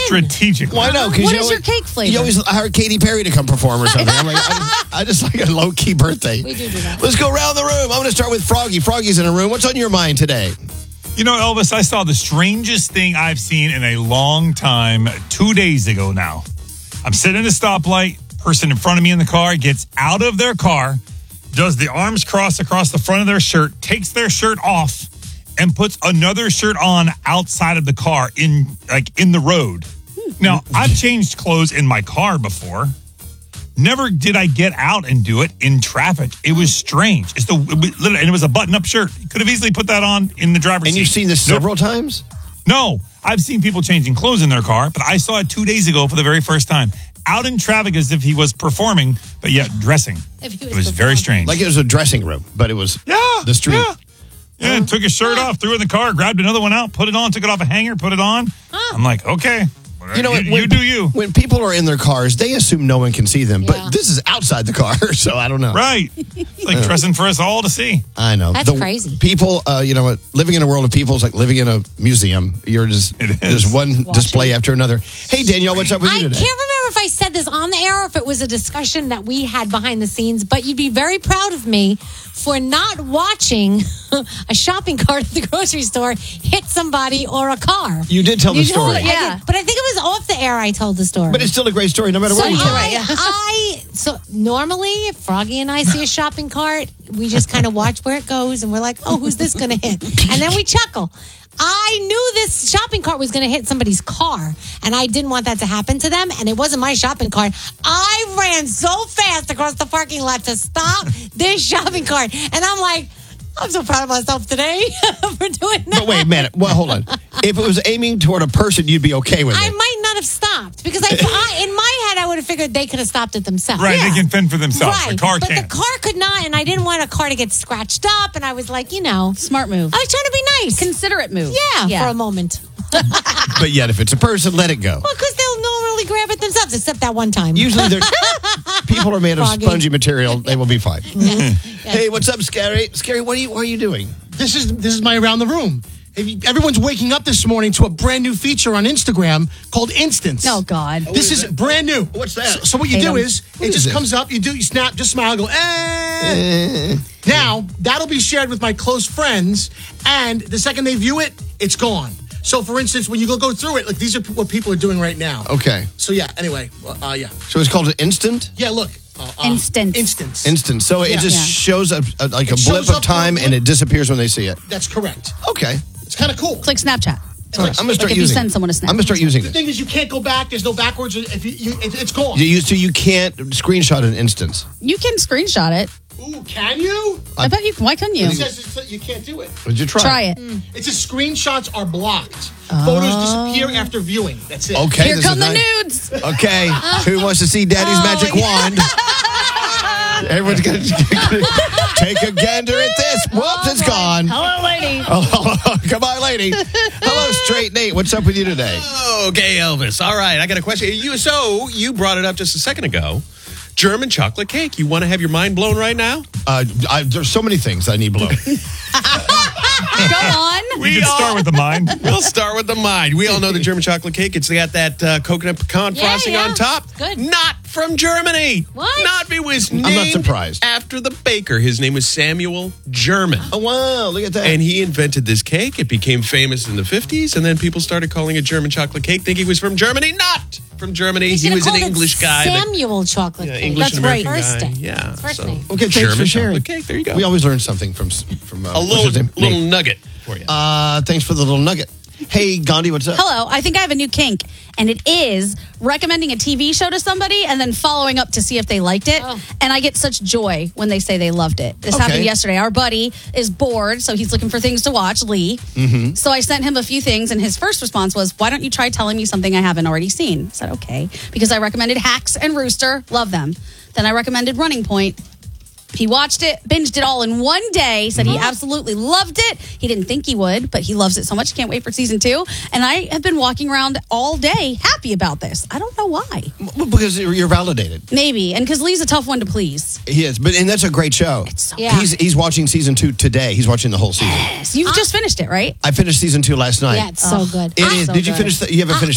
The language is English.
strategically. Why not? What is your cake flavor? You always hire Katy Perry to come perform or something. I'm like, I just like a low-key birthday. We do that. Let's go around the room. I'm going to start with Froggy. Froggy's in a room. What's on your mind today? You know, Elvis, I saw the strangest thing I've seen in a long time 2 days ago now. I'm sitting at a stoplight. Person in front of me in the car gets out of their car, does the arms crossed across the front of their shirt, takes their shirt off, and puts another shirt on outside of the car in the road. Now, I've changed clothes in my car before. Never did I get out and do it in traffic. It was strange. And it was a button-up shirt. You could have easily put that on in the driver's seat. And you've seen this several times? No. I've seen people changing clothes in their car, but I saw it 2 days ago for the very first time. Out in traffic as if he was performing, but yet dressing. It was very strange. Like it was a dressing room, but it was the street. Yeah, took his shirt off, threw it in the car, grabbed another one out, put it on, took it off a hanger, put it on. I'm like, okay. You know, you do you. When people are in their cars, they assume no one can see them. Yeah. But this is outside the car, so I don't know. Right. It's like dressing for us all to see. I know. That's crazy. People, living in a world of people is like living in a museum. You're just one display after another. Hey, Danielle, what's up with you today? I can't remember if I said this on the air or if it was a discussion that we had behind the scenes, but you'd be very proud of me for not watching a shopping cart at the grocery store hit somebody or a car. You did tell the story. Yeah. But I think it was off the air I told the story. But it's still a great story no matter what you tell it. So normally, if Froggy and I see a shopping cart, we just kind of watch where it goes and we're like, oh, who's this going to hit? And then we chuckle. I knew this shopping cart was going to hit somebody's car, and I didn't want that to happen to them, and it wasn't my shopping cart. I ran so fast across the parking lot to stop this shopping cart, and I'm like, I'm so proud of myself today for doing that. But wait a minute. Well, hold on. If it was aiming toward a person, you'd be okay with it. I might not have stopped, because in my head, I would have figured they could have stopped it themselves. Right, they can fend for themselves. Right, The car but can't. the car could not, and I didn't want a car to get scratched up, and I was like, Smart move. I was trying to be nice. Considerate move. Yeah, for a moment. But yet, if it's a person, let it go. Well, because they'll normally grab it themselves, except that one time. Usually, people are made of Froggy. spongy material. They will be fine. Hey, what's up, Scary? Scary, what are you doing? This is my around the room. Everyone's waking up this morning to a brand new feature on Instagram called Instance. Oh, God. This is brand new. What's that? So what you do is, it just this? comes up, you snap, just smile, go, Now, that'll be shared with my close friends, and the second they view it, it's gone. So, for instance, when you go through it, like these are what people are doing right now. Okay. So, yeah, anyway, yeah. So it's called an instant? Yeah, look. Instance. Instant. So it just shows a blip shows of up time and it disappears when they see it. That's correct. Okay. It's kind of cool. It's like Snapchat. I'm going to start if using you send someone a snap. I'm going to start using The it. thing is, you can't go back. There's no backwards. It's gone. So you can't screenshot an instance. You can screenshot it. Ooh, can you? I bet you can. Why couldn't you? It says you can't do it. Would you try? Try it. It says screenshots are blocked. Photos disappear after viewing. That's it. Okay. Here this come is the nice. nudes. Okay. Who wants to see Daddy's magic wand? Everyone's going to take a gander at this. Whoops, it's gone. Hello, lady. Oh, come on, lady. Hello, Straight Nate. What's up with you today? Okay, Elvis. All right, I got a question. You brought it up just a second ago. German chocolate cake. You want to have your mind blown right now? There's so many things I need blown. Go on. We can start with the mind. We'll start with the mind. We all know the German chocolate cake. It's got that coconut pecan frosting on top. Good. Not from Germany. What? It was named I'm not surprised. after the baker. His name was Samuel German. Oh, wow. Look at that. And he invented this cake. It became famous in the 50s, and then people started calling it German chocolate cake, thinking he was from Germany. Not from Germany. He was an English guy. Samuel chocolate cake. English That's and American right. First guy. name. Yeah. First so- name. Okay, thanks German for sharing. chocolate cake. There you go. We always learn something from a little nugget for you. Thanks for the little nugget. Hey, Gandhi, what's up? Hello. I think I have a new kink, and it is recommending a TV show to somebody and then following up to see if they liked it. Oh. And I get such joy when they say they loved it. This happened yesterday. Our buddy is bored, so he's looking for things to watch, Lee. Mm-hmm. So I sent him a few things, and his first response was, why don't you try telling me something I haven't already seen? I said, okay. Because I recommended Hacks and Rooster. Love them. Then I recommended Running Point. He watched it, binged it all in one day, said he absolutely loved it. He didn't think he would, but he loves it so much. Can't wait for season 2. And I have been walking around all day happy about this. I don't know why. Well, because you're validated. Maybe. And because Lee's a tough one to please. He is, and that's a great show. Yeah. He's watching season 2 today. He's watching the whole season. Yes. You've just finished it, right? I finished season 2 last night. Yeah, it's so good. It is. so Did you good. finish? You haven't finished.